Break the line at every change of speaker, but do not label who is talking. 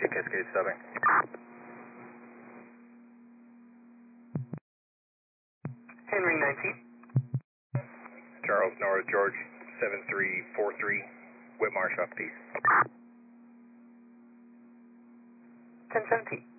Key Cascade subbing.
Henry 19.
Charles North George 7343, Whitmarsh off the piece.
1017.